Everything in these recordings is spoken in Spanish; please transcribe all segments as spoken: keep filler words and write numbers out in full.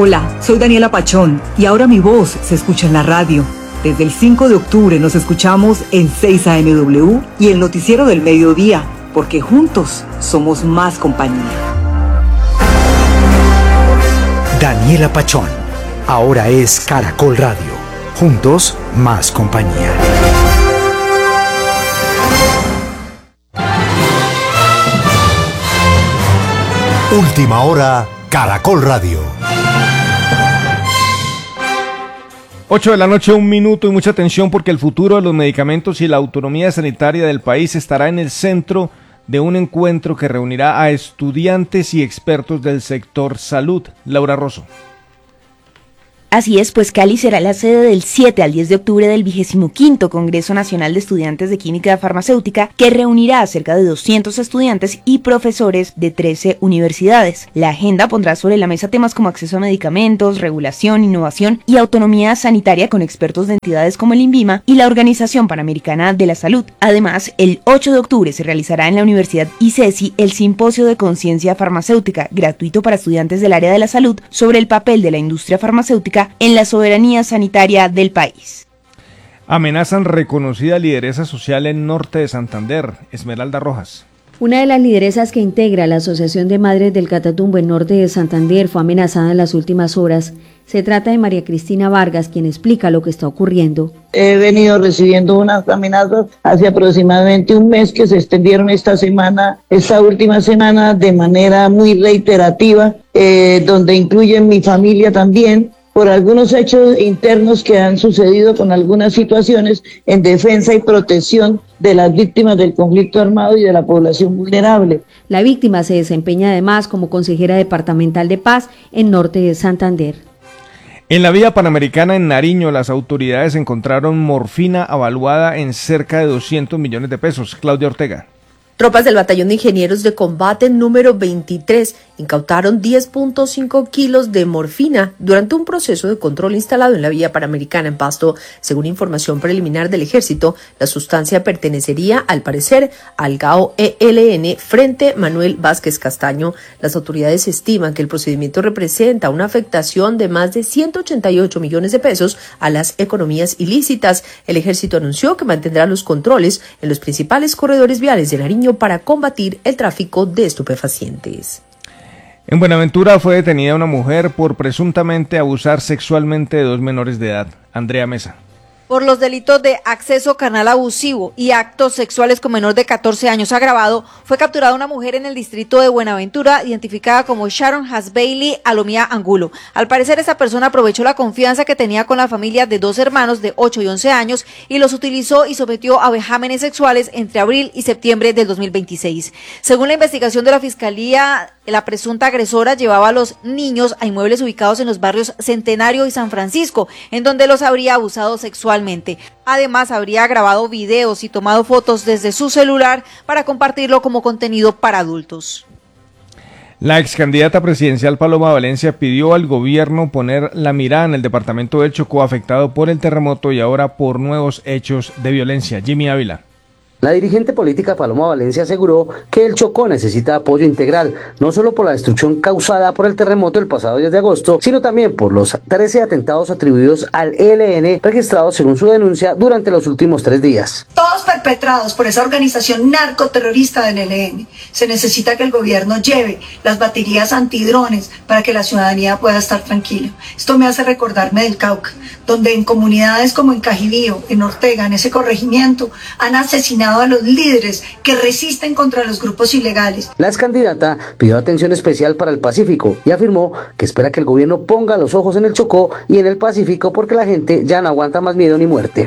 Hola, soy Daniela Pachón y ahora mi voz se escucha en la radio. Desde el cinco de octubre nos escuchamos en seis A M W y el noticiero del mediodía, porque juntos somos más compañía. Daniela Pachón, ahora es Caracol Radio. Juntos, más compañía. Última hora, Caracol Radio. ocho de la noche, un minuto y mucha atención porque el futuro de los medicamentos y la autonomía sanitaria del país estará en el centro de un encuentro que reunirá a estudiantes y expertos del sector salud. Laura Rosso. Así es, pues Cali será la sede del siete al diez de octubre del vigésimo quinto Congreso Nacional de Estudiantes de Química Farmacéutica, que reunirá a cerca de doscientos estudiantes y profesores de trece universidades. La agenda pondrá sobre la mesa temas como acceso a medicamentos, regulación, innovación y autonomía sanitaria con expertos de entidades como el INVIMA y la Organización Panamericana de la Salud. Además, el ocho de octubre se realizará en la Universidad ICESI el Simposio de Conciencia Farmacéutica, gratuito para estudiantes del área de la salud, sobre el papel de la industria farmacéutica en la soberanía sanitaria del país. Amenazan reconocida lideresa social en norte de Santander. Esmeralda Rojas. Una de las lideresas que integra la Asociación de Madres del Catatumbo en norte de Santander fue amenazada en las últimas horas. Se trata de María Cristina Vargas, quien explica lo que está ocurriendo. He venido recibiendo unas amenazas hace aproximadamente un mes que se extendieron esta semana, esta última semana, de manera muy reiterativa, eh, donde incluyen mi familia también, por algunos hechos internos que han sucedido con algunas situaciones en defensa y protección de las víctimas del conflicto armado y de la población vulnerable. La víctima se desempeña además como consejera departamental de paz en norte de Santander. En la vía panamericana en Nariño, las autoridades encontraron morfina avaluada en cerca de doscientos millones de pesos. Claudia Ortega. Tropas del Batallón de Ingenieros de Combate número veintitrés incautaron diez punto cinco kilos de morfina durante un proceso de control instalado en la vía panamericana en Pasto. Según información preliminar del Ejército, la sustancia pertenecería, al parecer, al G A O E L N Frente Manuel Vázquez Castaño. Las autoridades estiman que el procedimiento representa una afectación de más de ciento ochenta y ocho millones de pesos a las economías ilícitas. El Ejército anunció que mantendrá los controles en los principales corredores viales de Nariño para combatir el tráfico de estupefacientes. En Buenaventura fue detenida una mujer por presuntamente abusar sexualmente de dos menores de edad. Andrea Mesa. Por los delitos de acceso carnal abusivo y actos sexuales con menor de catorce años agravado, fue capturada una mujer en el distrito de Buenaventura, identificada como Sharon Hasbailey Alomía Angulo. Al parecer, esta persona aprovechó la confianza que tenía con la familia de dos hermanos de ocho y once años y los utilizó y sometió a vejámenes sexuales entre abril y septiembre del dos mil veintiséis. Según la investigación de la Fiscalía, la presunta agresora llevaba a los niños a inmuebles ubicados en los barrios Centenario y San Francisco, en donde los habría abusado sexualmente. Además, habría grabado videos y tomado fotos desde su celular para compartirlo como contenido para adultos. La ex candidata presidencial Paloma Valencia pidió al gobierno poner la mirada en el departamento del Chocó, afectado por el terremoto y ahora por nuevos hechos de violencia. Jimmy Ávila. La dirigente política Paloma Valencia aseguró que el Chocó necesita apoyo integral, no solo por la destrucción causada por el terremoto el pasado diez de agosto, sino también por los trece atentados atribuidos al E L N registrados según su denuncia durante los últimos tres días. Todos perpetrados por esa organización narcoterrorista del E L N. Se necesita que el gobierno lleve las baterías antidrones para que la ciudadanía pueda estar tranquila. Esto me hace recordarme del Cauca, donde en comunidades como en Cajibío, en Ortega, en ese corregimiento, han asesinado a los líderes que resisten contra los grupos ilegales. La ex candidata pidió atención especial para el Pacífico y afirmó que espera que el gobierno ponga los ojos en el Chocó y en el Pacífico porque la gente ya no aguanta más miedo ni muerte.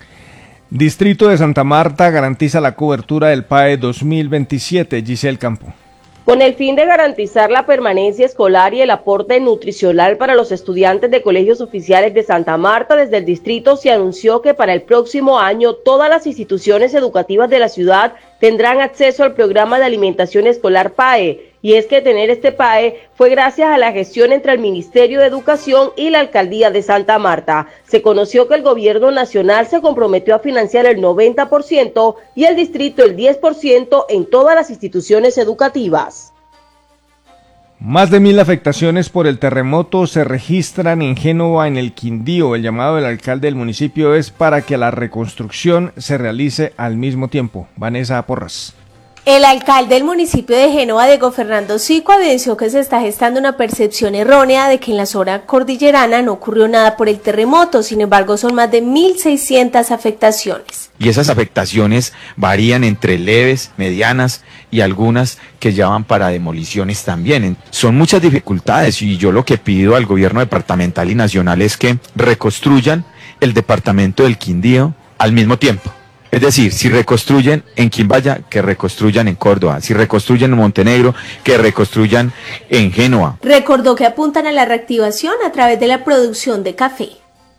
Distrito de Santa Marta garantiza la cobertura del P A E dos mil veintisiete. Giselle Campo. Con el fin de garantizar la permanencia escolar y el aporte nutricional para los estudiantes de colegios oficiales de Santa Marta, desde el distrito se anunció que para el próximo año todas las instituciones educativas de la ciudad tendrán acceso al programa de alimentación escolar P A E. Y es que tener este P A E fue gracias a la gestión entre el Ministerio de Educación y la Alcaldía de Santa Marta. Se conoció que el gobierno nacional se comprometió a financiar el noventa por ciento y el distrito el diez por ciento en todas las instituciones educativas. Más de mil afectaciones por el terremoto se registran en Génova, en el Quindío. El llamado del alcalde del municipio es para que la reconstrucción se realice al mismo tiempo. Vanessa Porras. El alcalde del municipio de Génova, Diego Fernando Zico, evidenció que se está gestando una percepción errónea de que en la zona cordillerana no ocurrió nada por el terremoto. Sin embargo, son más de mil seiscientas afectaciones. Y esas afectaciones varían entre leves, medianas y algunas que ya van para demoliciones también. Son muchas dificultades y yo lo que pido al gobierno departamental y nacional es que reconstruyan el departamento del Quindío al mismo tiempo. Es decir, si reconstruyen en Quimbaya, que reconstruyan en Córdoba. Si reconstruyen en Montenegro, que reconstruyan en Génova. Recordó que apuntan a la reactivación a través de la producción de café.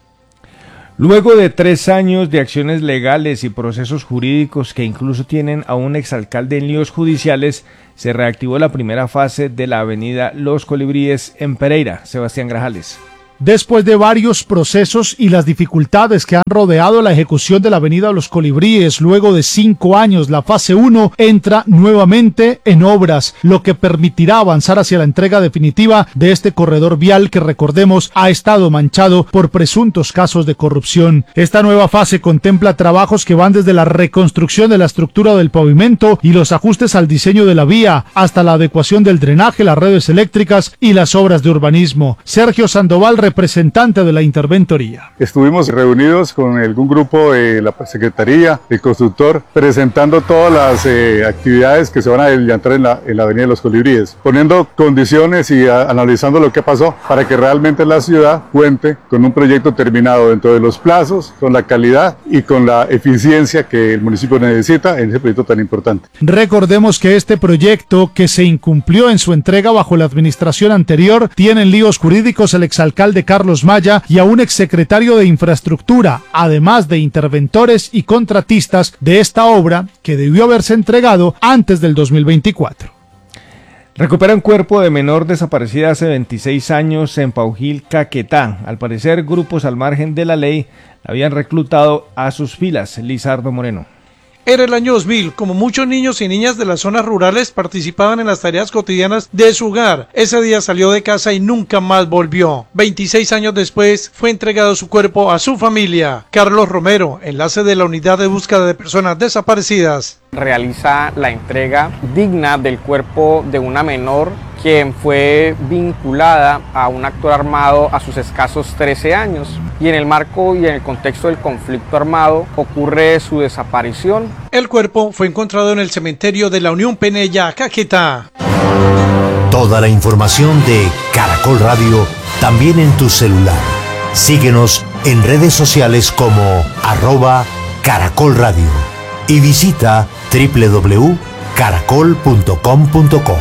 Luego de tres años de acciones legales y procesos jurídicos que incluso tienen a un exalcalde en líos judiciales, se reactivó la primera fase de la avenida Los Colibríes en Pereira. Sebastián Grajales. Después de varios procesos y las dificultades que han rodeado la ejecución de la avenida Los Colibríes, luego de cinco años, la fase uno entra nuevamente en obras, lo que permitirá avanzar hacia la entrega definitiva de este corredor vial que, recordemos, ha estado manchado por presuntos casos de corrupción. Esta nueva fase contempla trabajos que van desde la reconstrucción de la estructura del pavimento y los ajustes al diseño de la vía, hasta la adecuación del drenaje, las redes eléctricas y las obras de urbanismo. Sergio Sandoval, representante de la interventoría. Estuvimos reunidos con algún grupo de la Secretaría, el constructor, presentando todas las eh, actividades que se van a adelantar en la, en la avenida de Los Colibríes, poniendo condiciones y a, analizando lo que pasó para que realmente la ciudad cuente con un proyecto terminado dentro de los plazos, con la calidad y con la eficiencia que el municipio necesita en ese proyecto tan importante. Recordemos que este proyecto, que se incumplió en su entrega bajo la administración anterior, tiene en líos jurídicos el exalcalde Carlos Maya y a un exsecretario de Infraestructura, además de interventores y contratistas de esta obra que debió haberse entregado antes del dos mil veinticuatro. Recuperan cuerpo de menor desaparecida hace veintiséis años en Paujil, Caquetá. Al parecer, grupos al margen de la ley habían reclutado a sus filas. Lizardo Moreno. Era el año dos mil, como muchos niños y niñas de las zonas rurales participaban en las tareas cotidianas de su hogar. Ese día salió de casa y nunca más volvió. veintiséis años después fue entregado su cuerpo a su familia. Carlos Romero, enlace de la Unidad de Búsqueda de Personas Desaparecidas. Realiza la entrega digna del cuerpo de una menor quien fue vinculada a un actor armado a sus escasos trece años, y en el marco y en el contexto del conflicto armado ocurre su desaparición. El cuerpo fue encontrado en el cementerio de la Unión Penella, Caquetá. Toda la información de Caracol Radio también en tu celular. Síguenos en redes sociales como arroba Caracol Radio y visita doble u doble u doble u punto caracol punto com punto co.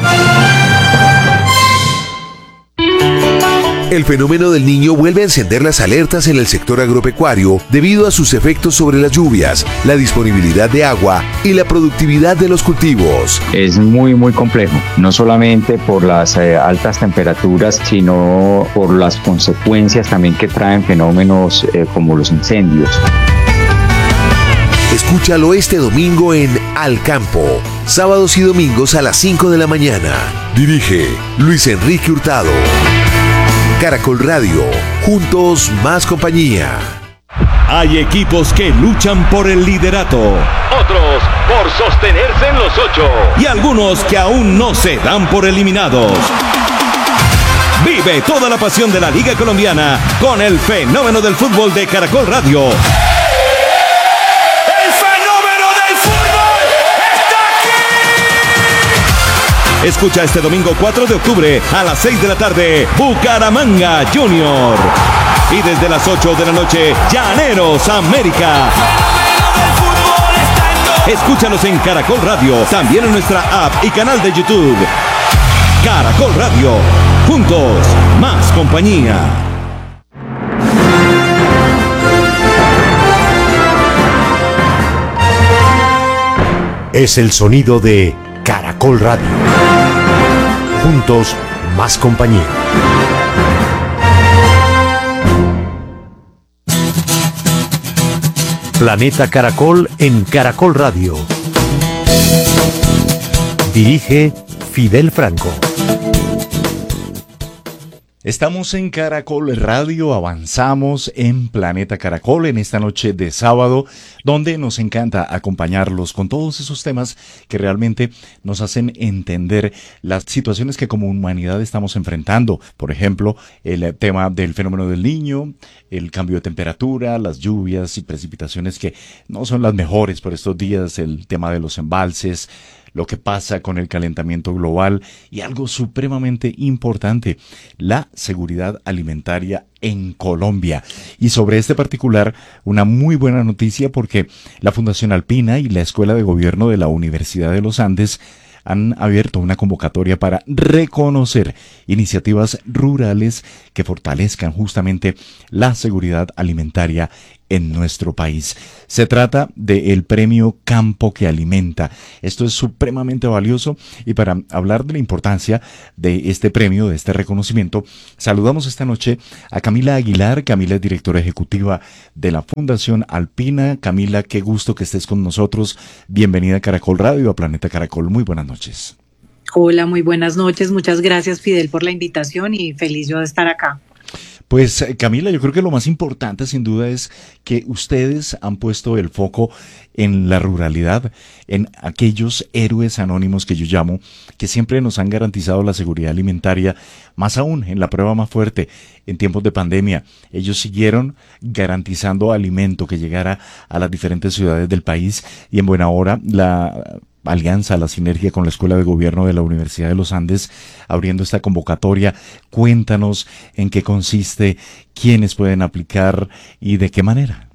El fenómeno del Niño vuelve a encender las alertas en el sector agropecuario debido a sus efectos sobre las lluvias, la disponibilidad de agua y la productividad de los cultivos. Es muy muy complejo, no solamente por las eh, altas temperaturas, sino por las consecuencias también que traen fenómenos eh, como los incendios. Escúchalo este domingo en Al Campo, sábados y domingos a las cinco de la mañana. Dirige Luis Enrique Hurtado. Caracol Radio, juntos más compañía. Hay equipos que luchan por el liderato, otros por sostenerse en los ocho y algunos que aún no se dan por eliminados. Vive toda la pasión de la Liga Colombiana con el fenómeno del fútbol de Caracol Radio. Escucha este domingo cuatro de octubre a las seis de la tarde Bucaramanga Junior. Y desde las ocho de la noche Llaneros América. Escúchanos en Caracol Radio, también en nuestra app y canal de YouTube. Caracol Radio, juntos, más compañía. Es el sonido de Caracol Radio. Juntos, más compañía. Planeta Caracol en Caracol Radio. Dirige Fidel Franco. Estamos en Caracol Radio, avanzamos en Planeta Caracol en esta noche de sábado, donde nos encanta acompañarlos con todos esos temas que realmente nos hacen entender las situaciones que como humanidad estamos enfrentando. Por ejemplo, el tema del fenómeno del Niño, el cambio de temperatura, las lluvias y precipitaciones que no son las mejores por estos días, el tema de los embalses, lo que pasa con el calentamiento global y algo supremamente importante, la seguridad alimentaria en Colombia. Y sobre este particular, una muy buena noticia porque la Fundación Alpina y la Escuela de Gobierno de la Universidad de los Andes han abierto una convocatoria para reconocer iniciativas rurales que fortalezcan justamente la seguridad alimentaria en nuestro país. Se trata del premio Campo que Alimenta. Esto es supremamente valioso y para hablar de la importancia de este premio, de este reconocimiento, saludamos esta noche a Camila Aguilar. Camila es directora ejecutiva de la Fundación Alpina. Camila, qué gusto que estés con nosotros. Bienvenida a Caracol Radio, a Planeta Caracol. Muy buenas noches. Hola, muy buenas noches. Muchas gracias, Fidel, por la invitación y feliz yo de estar acá. Pues Camila, yo creo que lo más importante sin duda es que ustedes han puesto el foco en la ruralidad, en aquellos héroes anónimos que yo llamo, que siempre nos han garantizado la seguridad alimentaria, más aún en la prueba más fuerte, en tiempos de pandemia. Ellos siguieron garantizando alimento que llegara a las diferentes ciudades del país y en buena hora la alianza, la sinergia con la Escuela de Gobierno de la Universidad de los Andes, abriendo esta convocatoria. Cuéntanos en qué consiste, quiénes pueden aplicar y de qué manera.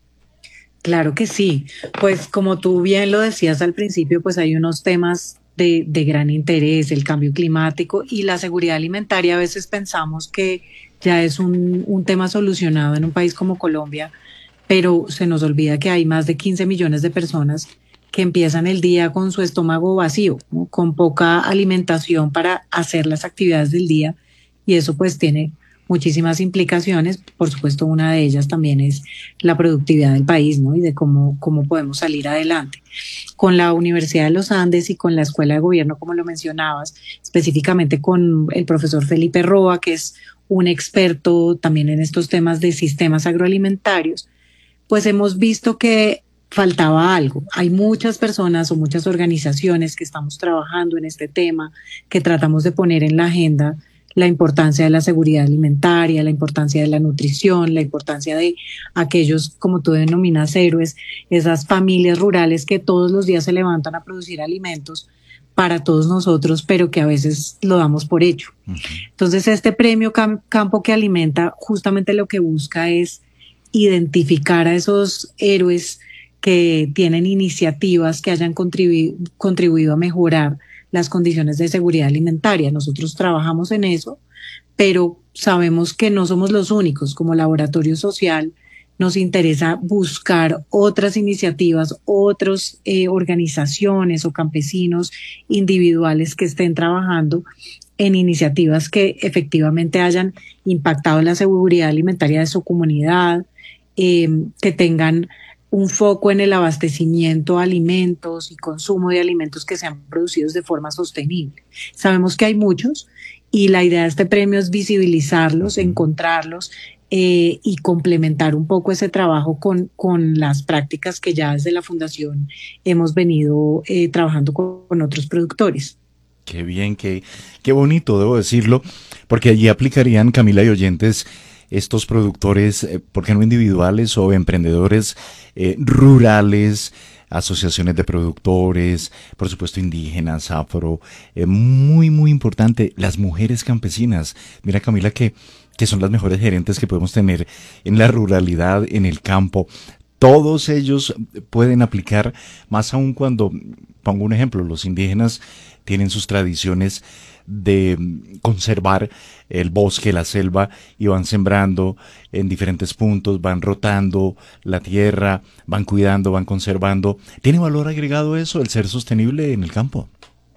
Claro que sí. Pues como tú bien lo decías al principio, pues hay unos temas de, de gran interés, el cambio climático y la seguridad alimentaria. A veces pensamos que ya es un, un tema solucionado en un país como Colombia, pero se nos olvida que hay más de quince millones de personas que empiezan el día con su estómago vacío, ¿no? Con poca alimentación para hacer las actividades del día, y eso pues tiene muchísimas implicaciones. Por supuesto, una de ellas también es la productividad del país, ¿no? Y de cómo, cómo podemos salir adelante. Con la Universidad de los Andes y con la Escuela de Gobierno, como lo mencionabas, específicamente con el profesor Felipe Roa, que es un experto también en estos temas de sistemas agroalimentarios, pues hemos visto que faltaba algo. Hay muchas personas o muchas organizaciones que estamos trabajando en este tema, que tratamos de poner en la agenda la importancia de la seguridad alimentaria, la importancia de la nutrición, la importancia de aquellos, como tú denominas, héroes, esas familias rurales que todos los días se levantan a producir alimentos para todos nosotros, pero que a veces lo damos por hecho. Uh-huh. Entonces, este premio Cam- Campo que Alimenta justamente lo que busca es identificar a esos héroes que tienen iniciativas que hayan contribu- contribuido a mejorar las condiciones de seguridad alimentaria. Nosotros trabajamos en eso, pero sabemos que no somos los únicos. Como laboratorio social nos interesa buscar otras iniciativas, otras eh, organizaciones o campesinos individuales que estén trabajando en iniciativas que efectivamente hayan impactado la seguridad alimentaria de su comunidad, eh, que tengan un foco en el abastecimiento de alimentos y consumo de alimentos que sean producidos de forma sostenible. Sabemos que hay muchos y la idea de este premio es visibilizarlos, encontrarlos eh, y complementar un poco ese trabajo con, con las prácticas que ya desde la Fundación hemos venido eh, trabajando con, con otros productores. Qué bien, qué, qué bonito, debo decirlo, porque allí aplicarían, Camila y oyentes, estos productores, eh, ¿por qué no individuales o emprendedores eh, rurales, asociaciones de productores, por supuesto indígenas, afro, eh, muy, muy importante, las mujeres campesinas? Mira, Camila, que, que son las mejores gerentes que podemos tener en la ruralidad, en el campo. Todos ellos pueden aplicar, más aún cuando, pongo un ejemplo, los indígenas tienen sus tradiciones de conservar el bosque, la selva, y van sembrando en diferentes puntos, van rotando la tierra, van cuidando, van conservando. ¿Tiene valor agregado eso, el ser sostenible en el campo?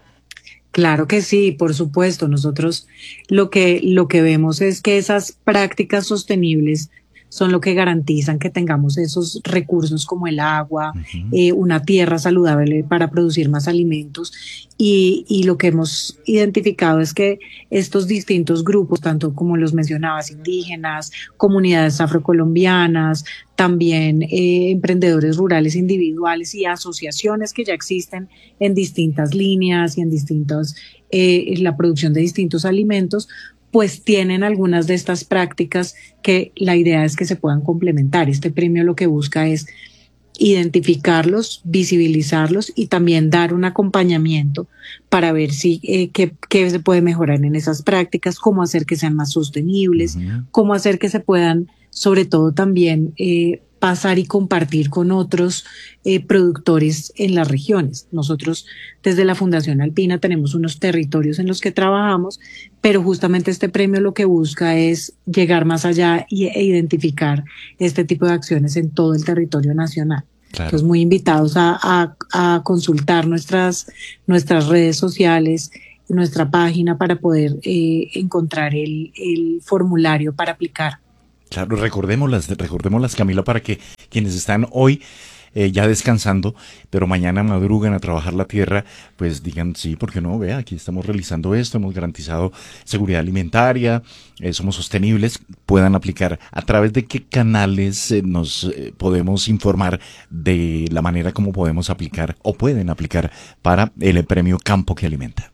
Claro que sí, por supuesto. Nosotros lo que, lo que vemos es que esas prácticas sostenibles son lo que garantizan que tengamos esos recursos como el agua, uh-huh. eh, una tierra saludable para producir más alimentos. Y, y lo que hemos identificado es que estos distintos grupos, tanto como los mencionabas, indígenas, comunidades afrocolombianas, también eh, emprendedores rurales individuales y asociaciones que ya existen en distintas líneas y en distintos, eh, la producción de distintos alimentos, pues tienen algunas de estas prácticas que la idea es que se puedan complementar. Este premio lo que busca es identificarlos, visibilizarlos y también dar un acompañamiento para ver si eh, qué, qué se puede mejorar en esas prácticas, cómo hacer que sean más sostenibles, uh-huh. cómo hacer que se puedan, sobre todo también, eh, pasar y compartir con otros eh, productores en las regiones. Nosotros desde la Fundación Alpina tenemos unos territorios en los que trabajamos, pero justamente este premio lo que busca es llegar más allá y, e identificar este tipo de acciones en todo el territorio nacional. Claro. Entonces, muy invitados a, a, a consultar nuestras, nuestras redes sociales, nuestra página para poder eh, encontrar el, el formulario para aplicar. Claro, recordémoslas, recordémoslas, Camila, para que quienes están hoy eh, ya descansando, pero mañana madrugan a trabajar la tierra, pues digan, sí, ¿por qué no? Vea, aquí estamos realizando esto, hemos garantizado seguridad alimentaria, eh, somos sostenibles, puedan aplicar. ¿A través de qué canales eh, nos eh, podemos informar de la manera como podemos aplicar o pueden aplicar para el premio Campo que Alimenta?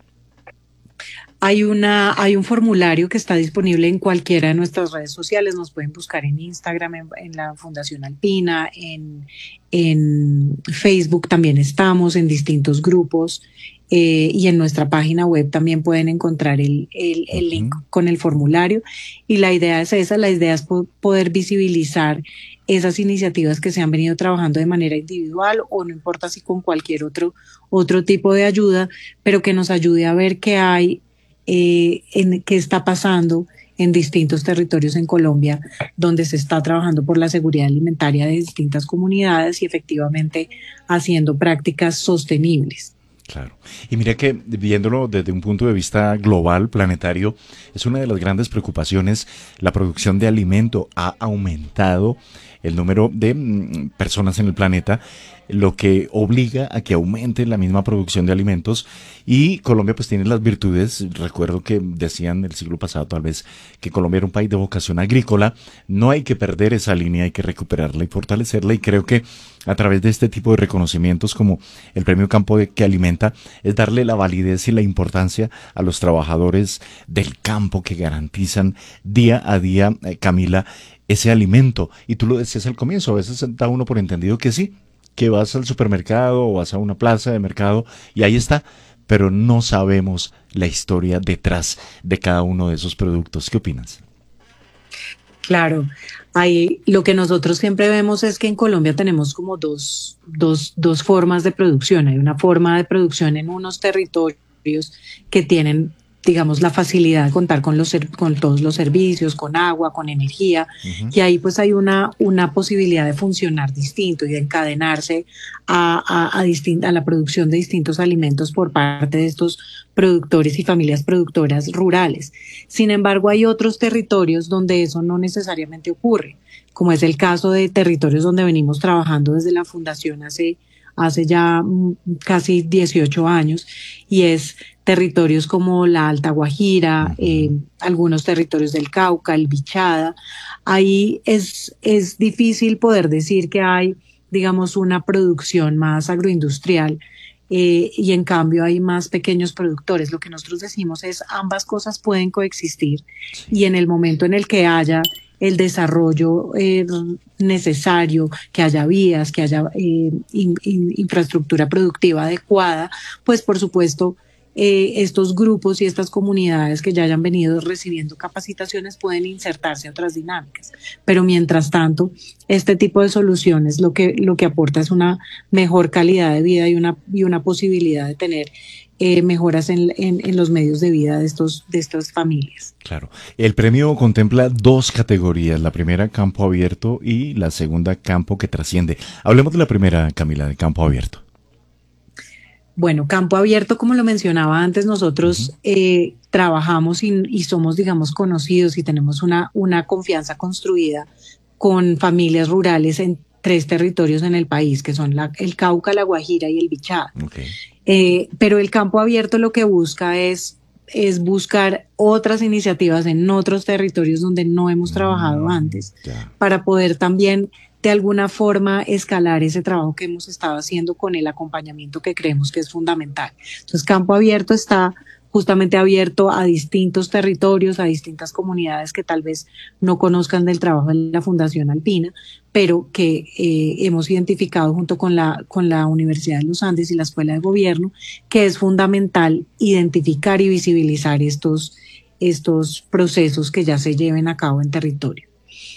Hay una, hay un formulario que está disponible en cualquiera de nuestras redes sociales. Nos pueden buscar en Instagram, en, en la Fundación Alpina, en, en Facebook también estamos, en distintos grupos, eh, y en nuestra página web también pueden encontrar el, el, el link con el formulario. Y la idea es esa, la idea es po- poder visibilizar esas iniciativas que se han venido trabajando de manera individual o no importa si con cualquier otro, otro tipo de ayuda, pero que nos ayude a ver qué hay, Eh, en qué está pasando en distintos territorios en Colombia donde se está trabajando por la seguridad alimentaria de distintas comunidades y efectivamente haciendo prácticas sostenibles. Claro. Y mira que viéndolo desde un punto de vista global, planetario, es una de las grandes preocupaciones. La producción de alimento ha aumentado el número de mm, personas en el planeta, lo que obliga a que aumente la misma producción de alimentos, y Colombia pues tiene las virtudes. Recuerdo que decían el siglo pasado tal vez que Colombia era un país de vocación agrícola. No hay que perder esa línea, hay que recuperarla y fortalecerla, y creo que a través de este tipo de reconocimientos como el Premio Campo que Alimenta es darle la validez y la importancia a los trabajadores del campo que garantizan día a día, eh, Camila, ese alimento. Y tú lo decías al comienzo, a veces da uno por entendido que sí, que vas al supermercado o vas a una plaza de mercado y ahí está, pero no sabemos la historia detrás de cada uno de esos productos. ¿Qué opinas? Claro, ahí lo que nosotros siempre vemos es que en Colombia tenemos como dos, dos, dos formas de producción. Hay una forma de producción en unos territorios que tienen, digamos, la facilidad de contar con los con todos los servicios, con agua, con energía, uh-huh. y ahí pues hay una, una posibilidad de funcionar distinto y de encadenarse a, a, a, distin- a la producción de distintos alimentos por parte de estos productores y familias productoras rurales. Sin embargo, hay otros territorios donde eso no necesariamente ocurre, como es el caso de territorios donde venimos trabajando desde la Fundación hace, hace ya casi dieciocho años, y es territorios como la Alta Guajira, eh, algunos territorios del Cauca, el Bichada. Ahí es, es difícil poder decir que hay, digamos, una producción más agroindustrial, eh, y en cambio hay más pequeños productores. Lo que nosotros decimos es ambas cosas pueden coexistir, y en el momento en el que haya el desarrollo eh, necesario, que haya vías, que haya eh, in, in, infraestructura productiva adecuada, pues por supuesto eh, estos grupos y estas comunidades que ya hayan venido recibiendo capacitaciones pueden insertarse a otras dinámicas. Pero mientras tanto, este tipo de soluciones lo que, lo que aporta es una mejor calidad de vida y una, y una posibilidad de tener Eh, mejoras en, en, en los medios de vida de estos de estas familias. Claro. El premio contempla dos categorías, la primera campo abierto y la segunda campo que trasciende. Hablemos de la primera, Camila, de campo abierto. Bueno, campo abierto, como lo mencionaba antes, nosotros uh-huh. eh, trabajamos y, y somos, digamos, conocidos y tenemos una, una confianza construida con familias rurales en tres territorios en el país, que son la, el Cauca, la Guajira y el Bichada. Okay. Eh, pero el campo abierto lo que busca es, es buscar otras iniciativas en otros territorios donde no hemos trabajado mm, antes, yeah. para poder también de alguna forma escalar ese trabajo que hemos estado haciendo con el acompañamiento que creemos que es fundamental. Entonces, Campo Abierto está justamente abierto a distintos territorios, a distintas comunidades que tal vez no conozcan del trabajo de la Fundación Alpina, pero que eh, hemos identificado junto con la, con la Universidad de los Andes y la Escuela de Gobierno, que es fundamental identificar y visibilizar estos, estos procesos que ya se lleven a cabo en territorio.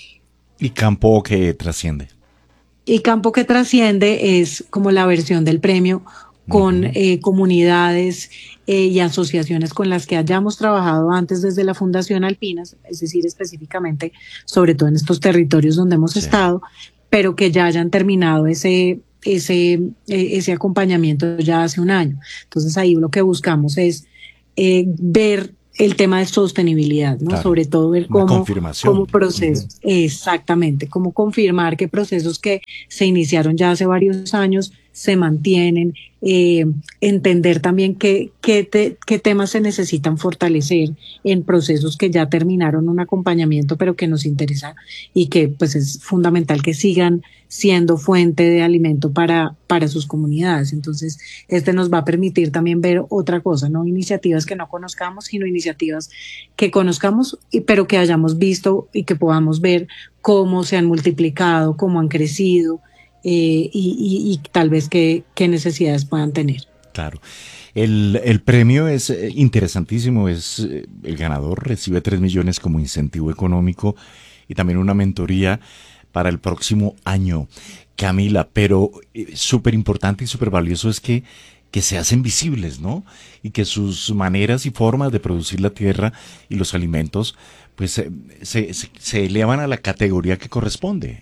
¿Y Campo que trasciende? Y Campo que trasciende es como la versión del premio con uh-huh. eh, comunidades eh, y asociaciones con las que hayamos trabajado antes desde la Fundación Alpinas, es decir, específicamente, sobre todo en estos territorios donde hemos sí. estado, pero que ya hayan terminado ese, ese, eh, ese acompañamiento ya hace un año. Entonces ahí lo que buscamos es eh, ver el tema de sostenibilidad, ¿no? Claro. Sobre todo ver cómo, cómo procesos, uh-huh. exactamente, cómo confirmar que procesos que se iniciaron ya hace varios años se mantienen, eh, entender también qué, qué, te, qué temas se necesitan fortalecer en procesos que ya terminaron un acompañamiento, pero que nos interesa y que pues es fundamental que sigan siendo fuente de alimento para, para sus comunidades. Entonces, este nos va a permitir también ver otra cosa, no iniciativas que no conozcamos, sino iniciativas que conozcamos, y, pero que hayamos visto y que podamos ver cómo se han multiplicado, cómo han crecido, Eh, y, y, y tal vez qué, qué necesidades puedan tener. Claro. El, el premio es interesantísimo, es el ganador recibe tres millones como incentivo económico y también una mentoría para el próximo año, Camila, pero eh, súper importante y súper valioso es que, que se hacen visibles, ¿no? Y que sus maneras y formas de producir la tierra y los alimentos pues eh, se, se, se elevan a la categoría que corresponde.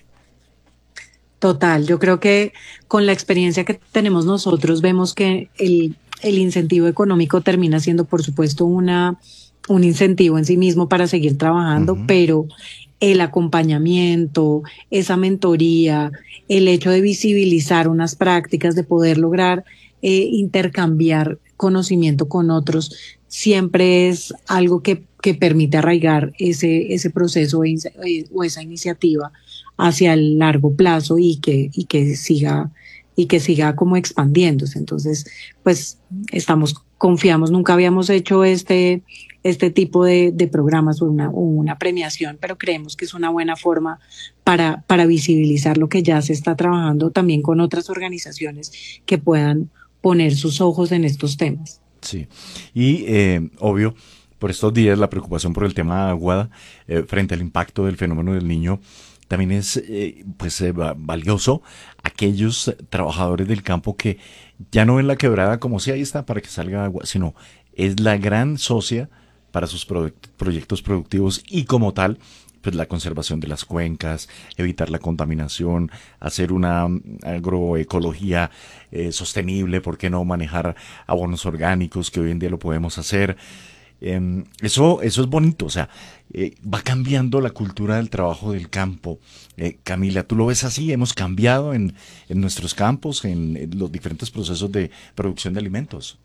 Total, yo creo que con la experiencia que tenemos nosotros vemos que el, el incentivo económico termina siendo, por supuesto, una, un incentivo en sí mismo para seguir trabajando, uh-huh. pero el acompañamiento, esa mentoría, el hecho de visibilizar unas prácticas, de poder lograr eh, intercambiar conocimiento con otros, siempre es algo que, que permite arraigar ese, ese proceso o esa iniciativa hacia el largo plazo y que, y que siga, y que siga como expandiéndose. Entonces, pues estamos, confiamos, nunca habíamos hecho este, este tipo de, de programas o una, una premiación, pero creemos que es una buena forma para, para visibilizar lo que ya se está trabajando también con otras organizaciones que puedan poner sus ojos en estos temas. Sí, y eh, obvio, por estos días la preocupación por el tema agua eh, frente al impacto del fenómeno del Niño también es eh, pues eh, valioso aquellos trabajadores del campo que ya no ven la quebrada como si ahí está para que salga agua, sino es la gran socia para sus pro- proyectos productivos y como tal pues la conservación de las cuencas, evitar la contaminación, hacer una agroecología eh, sostenible, ¿por qué no manejar abonos orgánicos que hoy en día lo podemos hacer? Eh, eso, eso es bonito, o sea, eh, va cambiando la cultura del trabajo del campo. Eh, Camila, ¿tú lo ves así? ¿Hemos cambiado en, en nuestros campos, en, en los diferentes procesos de producción de alimentos?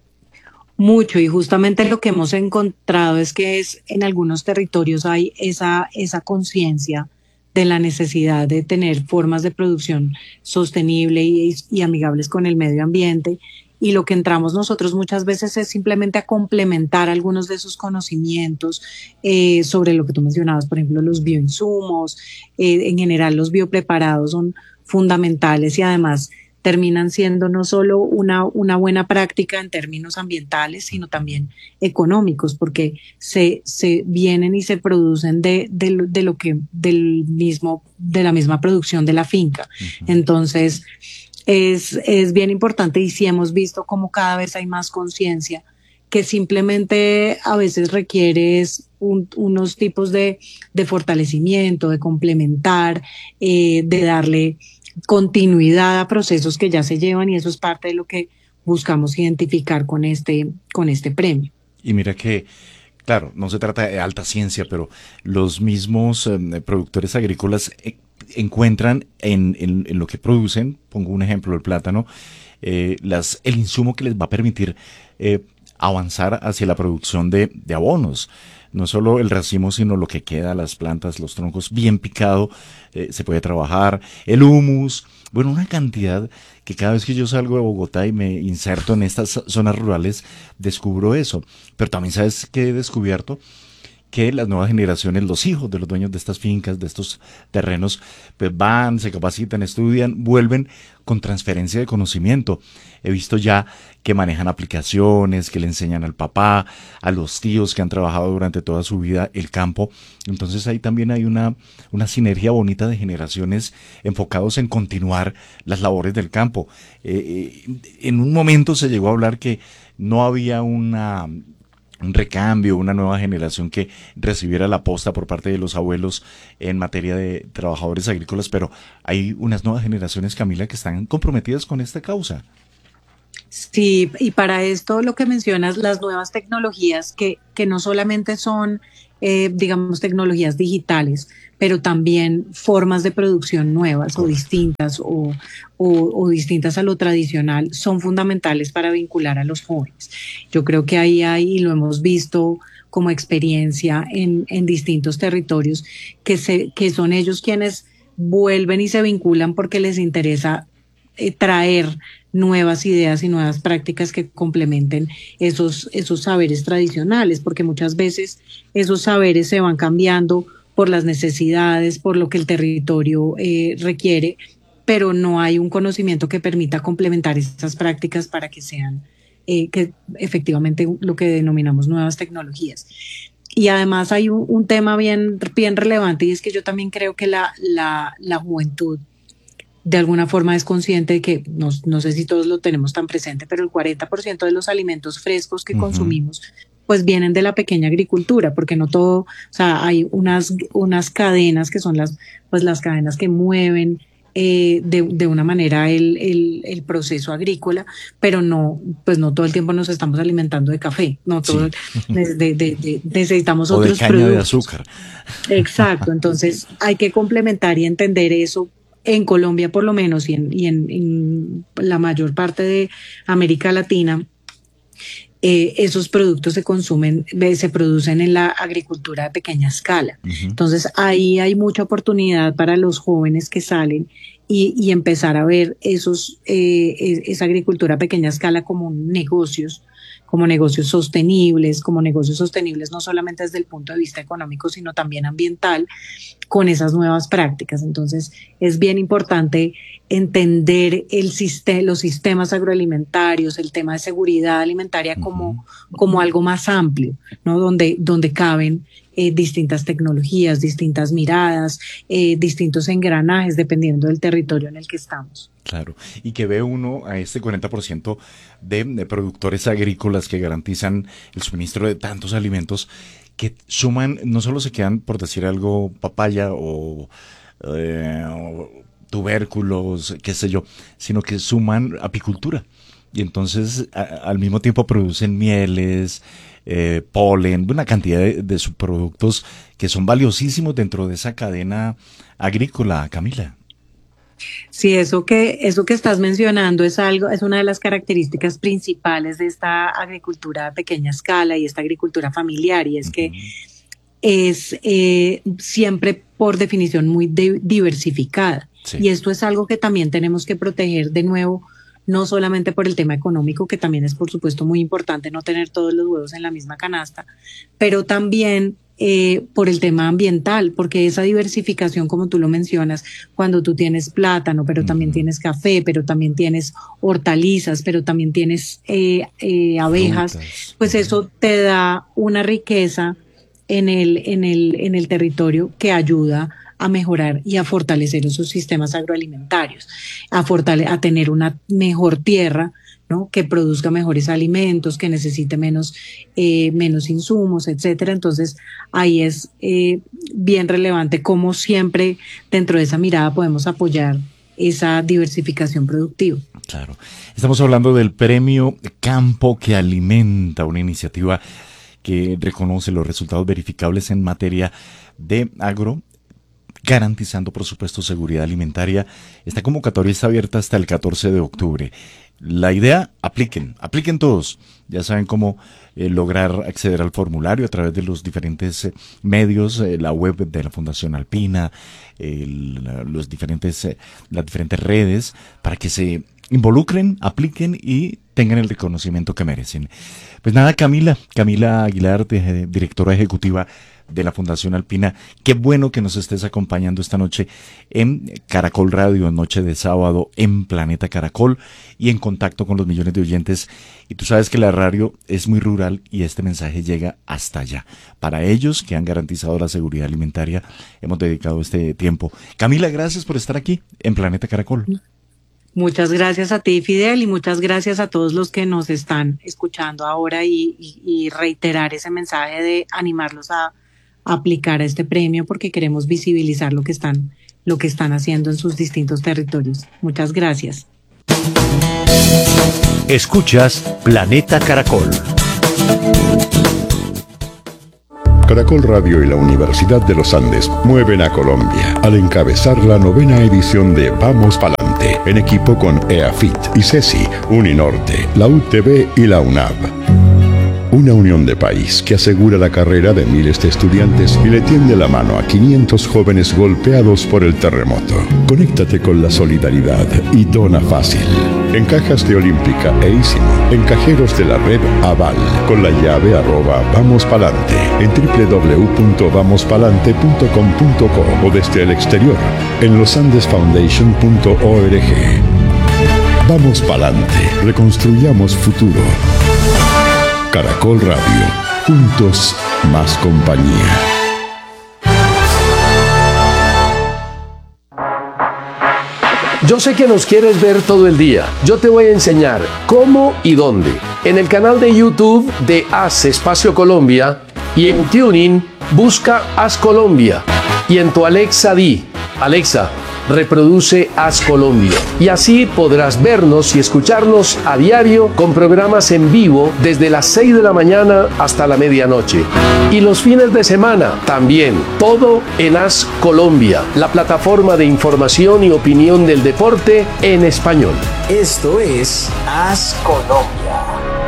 Mucho, y justamente lo que hemos encontrado es que es, en algunos territorios hay esa, esa conciencia de la necesidad de tener formas de producción sostenible y, y amigables con el medio ambiente. Y lo que entramos nosotros muchas veces es simplemente a complementar algunos de esos conocimientos eh, sobre lo que tú mencionabas, por ejemplo, los bioinsumos, eh, en general los biopreparados son fundamentales y además terminan siendo no solo una, una buena práctica en términos ambientales, sino también económicos, porque se, se vienen y se producen de, de, lo, de lo que, del mismo, de la misma producción de la finca. Uh-huh. Entonces, Es, es bien importante y sí hemos visto como cada vez hay más conciencia que simplemente a veces requiere un, unos tipos de, de fortalecimiento, de complementar, eh, de darle continuidad a procesos que ya se llevan y eso es parte de lo que buscamos identificar con este, con este premio. Y mira que Claro, no se trata de alta ciencia, pero los mismos eh, productores agrícolas eh, encuentran en, en, en lo que producen, pongo un ejemplo, el plátano, eh, las, el insumo que les va a permitir eh, avanzar hacia la producción de, de abonos. No solo el racimo, sino lo que queda, las plantas, los troncos bien picado, eh, se puede trabajar, el humus, bueno, una cantidad que cada vez que yo salgo de Bogotá y me inserto en estas zonas rurales, descubro eso. Pero también, ¿sabes qué he descubierto? Que las nuevas generaciones, los hijos de los dueños de estas fincas, de estos terrenos, pues van, se capacitan, estudian, vuelven con transferencia de conocimiento. He visto ya que manejan aplicaciones, que le enseñan al papá, a los tíos que han trabajado durante toda su vida el campo. Entonces ahí también hay una, una sinergia bonita de generaciones enfocados en continuar las labores del campo. Eh, eh, en un momento se llegó a hablar que no había una... un recambio, una nueva generación que recibiera la posta por parte de los abuelos en materia de trabajadores agrícolas, pero hay unas nuevas generaciones, Camila, que están comprometidas con esta causa. Sí, y para esto lo que mencionas, las nuevas tecnologías que, que no solamente son, eh, digamos, tecnologías digitales, pero también formas de producción nuevas o distintas o, o, o distintas a lo tradicional, son fundamentales para vincular a los jóvenes. Yo creo que ahí hay, y lo hemos visto como experiencia en, en distintos territorios, que, se, que son ellos quienes vuelven y se vinculan porque les interesa eh, traer nuevas ideas y nuevas prácticas que complementen esos, esos saberes tradicionales, porque muchas veces esos saberes se van cambiando por las necesidades, por lo que el territorio eh, requiere, pero no hay un conocimiento que permita complementar esas prácticas para que sean eh, que efectivamente lo que denominamos nuevas tecnologías. Y además hay un, un tema bien, bien relevante, y es que yo también creo que la, la, la juventud de alguna forma es consciente de que, no, no sé si todos lo tenemos tan presente, pero el cuarenta por ciento de los alimentos frescos que uh-huh. consumimos pues vienen de la pequeña agricultura, porque no todo, o sea, hay unas, unas cadenas que son las, pues las cadenas que mueven eh, de, de una manera el, el, el proceso agrícola, pero no, pues no todo el tiempo nos estamos alimentando de café, no todo, sí. de, de, de, de, necesitamos o otros de caña productos. De azúcar. Exacto, entonces hay que complementar y entender eso. En Colombia por lo menos y en, y en, en la mayor parte de América Latina, eh, esos productos se consumen, se producen en la agricultura de pequeña escala. Uh-huh. Entonces ahí hay mucha oportunidad para los jóvenes que salen y, y empezar a ver esos, eh, esa agricultura a pequeña escala como negocios, como negocios sostenibles, como negocios sostenibles no solamente desde el punto de vista económico, sino también ambiental, con esas nuevas prácticas. Entonces es bien importante entender el sistema, los sistemas agroalimentarios, el tema de seguridad alimentaria como, como algo más amplio, ¿no? Donde, donde caben eh, distintas tecnologías, distintas miradas, eh, distintos engranajes, dependiendo del territorio en el que estamos. Claro, y que ve uno a este cuarenta por ciento de, de productores agrícolas que garantizan el suministro de tantos alimentos que suman, no solo se quedan, por decir algo, papaya o, eh, o tubérculos, qué sé yo, sino que suman apicultura. Y entonces a, al mismo tiempo producen mieles, eh, polen, una cantidad de, de subproductos que son valiosísimos dentro de esa cadena agrícola, Camila. Sí, eso que, eso que estás mencionando es algo, es una de las características principales de esta agricultura a pequeña escala y esta agricultura familiar, y es uh-huh. que es eh, siempre por definición muy de, diversificada. Sí. Y esto es algo que también tenemos que proteger de nuevo, no solamente por el tema económico, que también es por supuesto muy importante no tener todos los huevos en la misma canasta, pero también Eh, por el tema ambiental, porque esa diversificación, como tú lo mencionas, cuando tú tienes plátano, pero también tienes café, pero también tienes hortalizas, pero también tienes eh, eh, abejas, frutas. Pues eso te da una riqueza en el, en el, en el territorio que ayuda a mejorar y a fortalecer esos sistemas agroalimentarios, a, fortale- a tener una mejor tierra, ¿no? Que produzca mejores alimentos, que necesite menos, eh, menos insumos, etcétera. Entonces, ahí es eh, bien relevante cómo siempre dentro de esa mirada podemos apoyar esa diversificación productiva. Claro. Estamos hablando del premio Campo que Alimenta, una iniciativa que reconoce los resultados verificables en materia de agro, garantizando, por supuesto, seguridad alimentaria. Esta convocatoria está abierta hasta el catorce de octubre. La idea, apliquen, apliquen todos. Ya saben cómo eh, lograr acceder al formulario a través de los diferentes eh, medios, eh, la web de la Fundación Alpina, el, los diferentes, eh, las diferentes redes, para que se involucren, apliquen y tengan el reconocimiento que merecen. Pues nada, Camila, Camila Aguilar, de, directora ejecutiva de la Fundación Alpina, qué bueno que nos estés acompañando esta noche en Caracol Radio, en Noche de Sábado, en Planeta Caracol y en contacto con los millones de oyentes. Y tú sabes que la radio es muy rural y este mensaje llega hasta allá. Para ellos que han garantizado la seguridad alimentaria, hemos dedicado este tiempo. Camila, gracias por estar aquí en Planeta Caracol. Muchas gracias a ti, Fidel, y muchas gracias a todos los que nos están escuchando ahora y, y, y reiterar ese mensaje de animarlos a aplicar a este premio porque queremos visibilizar lo que están, lo que están haciendo en sus distintos territorios. Muchas gracias. Escuchas Planeta Caracol. Caracol Radio y la Universidad de los Andes mueven a Colombia al encabezar la novena edición de Vamos Palante, en equipo con EAFIT, ICESI, Uninorte, la U T B y la UNAV. Una unión de país que asegura la carrera de miles de estudiantes y le tiende la mano a quinientos jóvenes golpeados por el terremoto. Conéctate con la solidaridad y dona fácil. En cajas de Olímpica e Ísimo, en cajeros de la red Aval, con la llave arroba Vamos Palante, en doble u doble u doble u punto vamos palante punto com punto co o desde el exterior, en losandes foundation punto org. Vamos Palante, reconstruyamos futuro. Caracol Radio, juntos más compañía. Yo sé que nos quieres ver todo el día. Yo te voy a enseñar cómo y dónde. En el canal de YouTube de Haz Espacio Colombia y en TuneIn busca Haz Colombia. Y en tu Alexa di, Alexa, reproduce Haz Colombia. Y así podrás vernos y escucharnos a diario con programas en vivo desde las seis de la mañana hasta la medianoche. Y los fines de semana también, todo en Haz Colombia, la plataforma de información y opinión del deporte en español. Esto es Haz Colombia.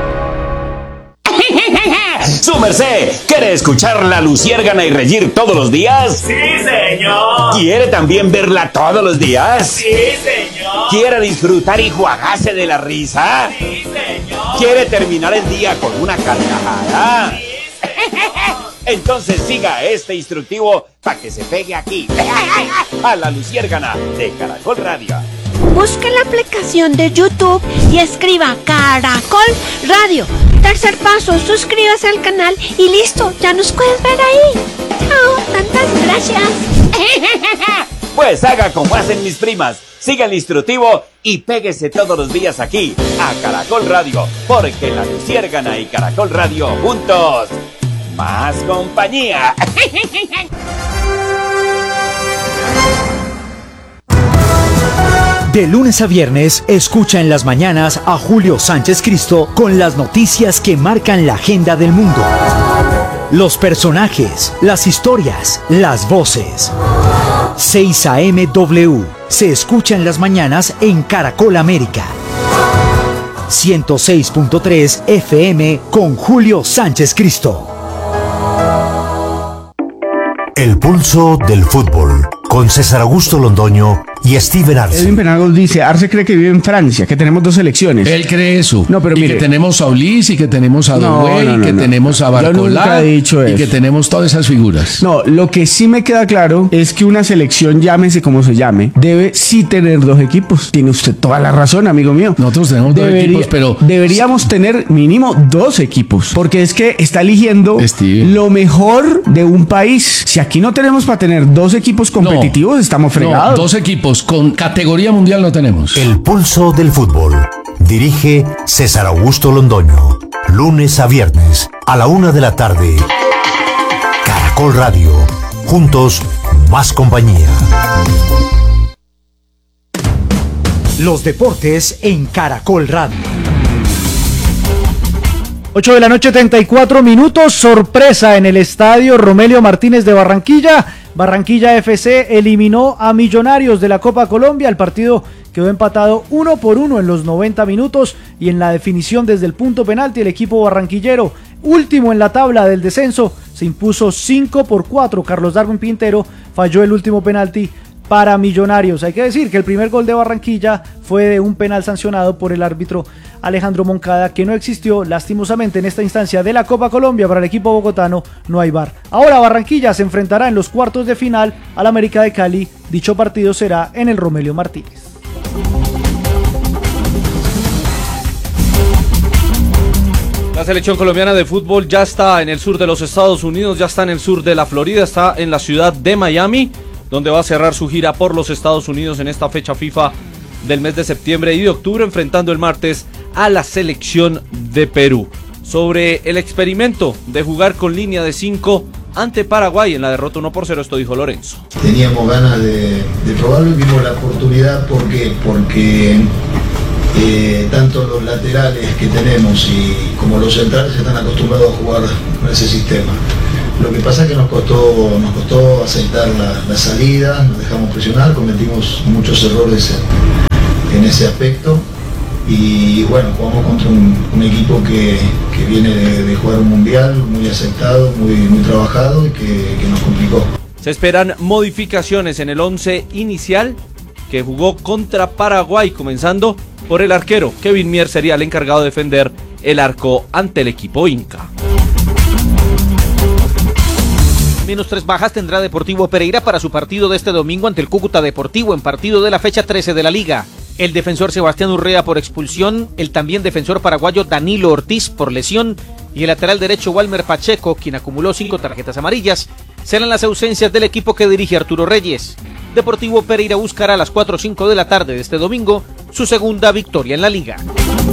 ¡Su merced! ¿Quiere escuchar la Luciérgana y reír todos los días? ¡Sí, señor! ¿Quiere también verla todos los días? ¡Sí, señor! ¿Quiere disfrutar y jugarse de la risa? ¡Sí, señor! ¿Quiere terminar el día con una carcajada? ¡Sí, señor! Entonces siga este instructivo para que se pegue aquí, a la Luciérgana de Caracol Radio. Busque la aplicación de YouTube y escriba Caracol Radio. Tercer paso, suscríbase al canal y listo, ya nos puedes ver ahí. Chao, tantas gracias. Pues haga como hacen mis primas, siga el instructivo y péguese todos los días aquí, a Caracol Radio, porque la Luciérgana y Caracol Radio juntos, más compañía. De lunes a viernes, escucha en las mañanas a Julio Sánchez Cristo con las noticias que marcan la agenda del mundo. Los personajes, las historias, las voces. seis a eme W se escucha en las mañanas en Caracol América. ciento seis punto tres F M con Julio Sánchez Cristo. El pulso del fútbol con César Augusto Londoño y Steven Arce. Edwin Penagos dice, Arce cree que vive en Francia, que tenemos dos selecciones. Él cree eso. No, pero y mire, que tenemos a Ulis, y que tenemos a no, Duey, no, no, que no. tenemos a Barcolá. Yo nunca he dicho y eso. que tenemos todas esas figuras. No, lo que sí me queda claro es que una selección, llámese como se llame, debe sí tener dos equipos. Tiene usted toda la razón, amigo mío. Nosotros tenemos dos Debería, equipos, pero... Deberíamos tener mínimo dos equipos, porque es que está eligiendo Steve. lo mejor de un país. Si aquí no tenemos para tener dos equipos competitivos, no, estamos fregados. No, dos equipos con categoría mundial no tenemos. El pulso del fútbol. Dirige César Augusto Londoño. Lunes a viernes a la una de la tarde. Caracol Radio. Juntos, más compañía. Los deportes en Caracol Radio. ocho de la noche, treinta y cuatro minutos. Sorpresa en el estadio Romelio Martínez de Barranquilla. Barranquilla F C eliminó a Millonarios de la Copa Colombia. El partido quedó empatado uno por uno en los noventa minutos y en la definición desde el punto penalti el equipo barranquillero, último en la tabla del descenso, se impuso cinco por cuatro. Carlos Darwin Pintero falló el último penalti para Millonarios. Hay que decir que el primer gol de Barranquilla fue de un penal sancionado por el árbitro Alejandro Moncada, que no existió lastimosamente en esta instancia de la Copa Colombia. Para el equipo bogotano no hay V A R. Ahora Barranquilla se enfrentará en los cuartos de final al América de Cali. Dicho partido será en el Romelio Martínez. La selección colombiana de fútbol ya está en el sur de los Estados Unidos, ya está en el sur de la Florida, está en la ciudad de Miami, donde va a cerrar su gira por los Estados Unidos en esta fecha FIFA del mes de septiembre y de octubre, enfrentando el martes a la selección de Perú. Sobre el experimento de jugar con línea de cinco ante Paraguay en la derrota uno por cero, esto dijo Lorenzo. Teníamos ganas de, de probarlo y vimos la oportunidad porque, porque eh, tanto los laterales que tenemos y como los centrales están acostumbrados a jugar con ese sistema. Lo que pasa es que nos costó, nos costó aceitar la, la salida, nos dejamos presionar, cometimos muchos errores en, en ese aspecto y bueno, jugamos contra un, un equipo que, que viene de, de jugar un mundial, muy aceptado, muy, muy trabajado y que, que nos complicó. Se esperan modificaciones en el once inicial que jugó contra Paraguay, comenzando por el arquero. Kevin Mier sería el encargado de defender el arco ante el equipo Inca. Menos tres bajas tendrá Deportivo Pereira para su partido de este domingo ante el Cúcuta Deportivo en partido de la fecha trece de la Liga. El defensor Sebastián Urrea por expulsión, el también defensor paraguayo Danilo Ortiz por lesión y el lateral derecho Walmer Pacheco, quien acumuló cinco tarjetas amarillas, serán las ausencias del equipo que dirige Arturo Reyes. Deportivo Pereira buscará a las cuatro o cinco de la tarde de este domingo su segunda victoria en la Liga.